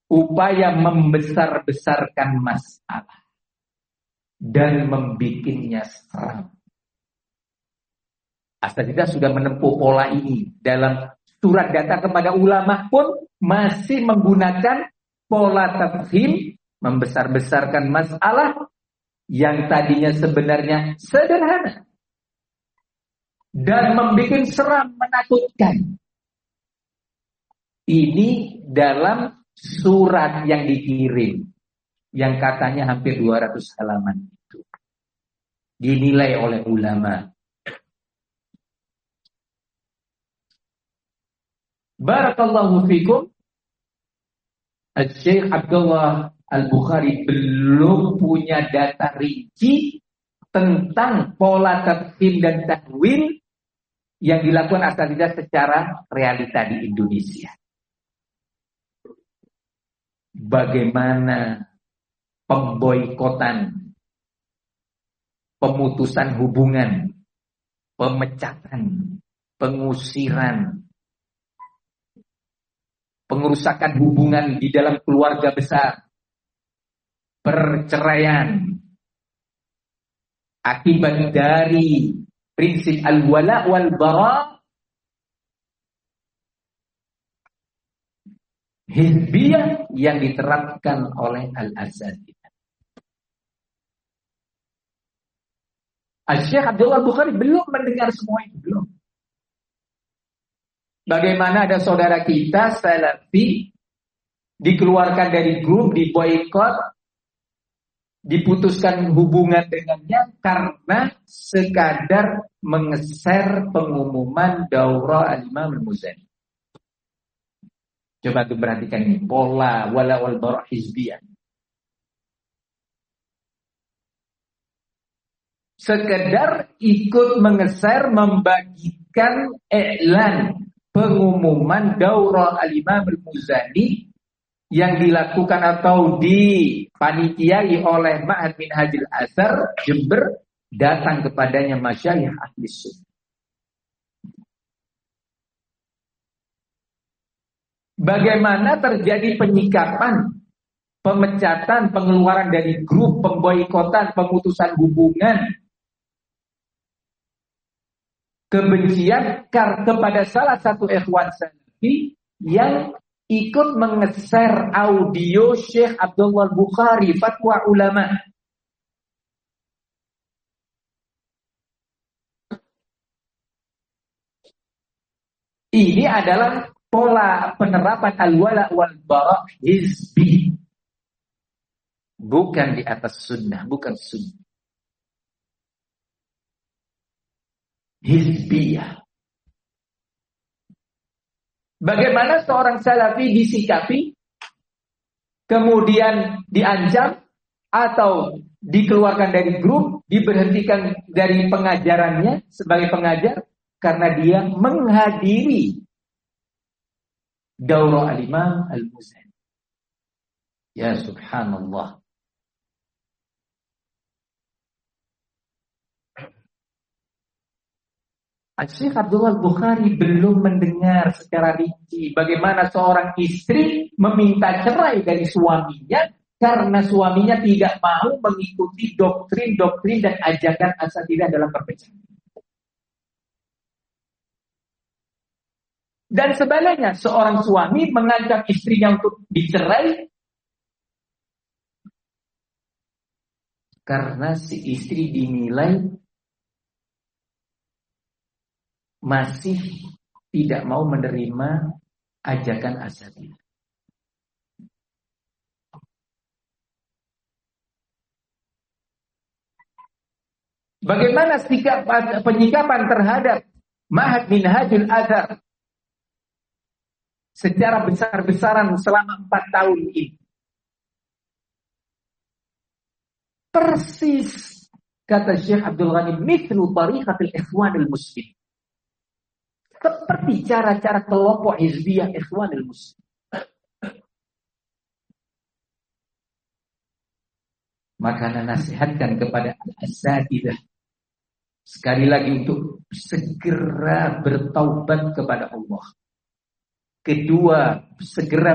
upaya membesar-besarkan masalah dan membikinnya seram. Asatidzah sudah menempuh pola ini dalam surat data kepada ulama pun masih menggunakan pola tafhim, membesar-besarkan masalah yang tadinya sebenarnya sederhana dan membuat seram, menakutkan. Ini dalam surat yang dikirim yang katanya hampir 200 halaman itu dinilai oleh ulama. Barakallahu fikum. Syekh Abdullah Al-Bukhari belum punya data rinci tentang pola tafhim dan takwil yang dilakukan asatidzah secara realita di Indonesia. Bagaimana pemboikotan, pemutusan hubungan, pemecatan, pengusiran, pengerusakan hubungan di dalam keluarga besar, perceraian, akibat dari prinsip al-wala wal bara, hizbiyah yang diterapkan oleh al-asatidzah. Syekh Abdullah Bukhari belum mendengar semua itu, belum. Bagaimana ada saudara kita Salafi dikeluarkan dari grup, diboikot, diputuskan hubungan dengannya karena sekadar mengeser pengumuman daurah al-Imam al-Muzani. Coba tuh perhatikan ini, pola wala wal bara' hizbiyah. Sekedar ikut mengeser, membagikan iklan pengumuman daurah al-Imam al-Muzani yang dilakukan atau dipanitiai oleh Ma'had Minhajul Athar Jember, datang kepadanya masyayikh ahli sunnah. Bagaimana terjadi penyikapan, pemecatan, pengeluaran dari grup, pemboikotan, pemutusan hubungan, kebencian kepada salah satu ikhwan salafi yang ikut mengeser audio Syekh Abdullah Bukhari, fatwa ulama. Ini adalah pola penerapan al-wala wal bara' hizbi. Bukan di atas sunnah, bukan sunnah. Hizbiyah. Bagaimana seorang salafi disikapi, kemudian diancam atau dikeluarkan dari grup, diberhentikan dari pengajarannya sebagai pengajar karena dia menghadiri daurah al-Imam al-Muzani. Ya subhanallah. Syekh Abdullah Bukhari belum mendengar secara rinci bagaimana seorang istri meminta cerai dari suaminya karena suaminya tidak mau mengikuti doktrin-doktrin dan ajakan asatidzah dalam perpecahan. Dan sebaliknya, seorang suami mengancam istrinya untuk dicerai karena si istri dinilai masih tidak mau menerima ajakan asatidzah. Bagaimana sikap penyikapan terhadap Ma'had Minhajul Athar secara besar-besaran selama 4 tahun ini? Persis kata Syekh Abdul Ghani, mithlu tariqatil ikhwanil muslim. Seperti cara-cara kelompok hizbiyah ikhwanil muslim. Maka nasihatkan kepada al-asatidzah sekali lagi untuk segera bertaubat kepada Allah. Kedua, segera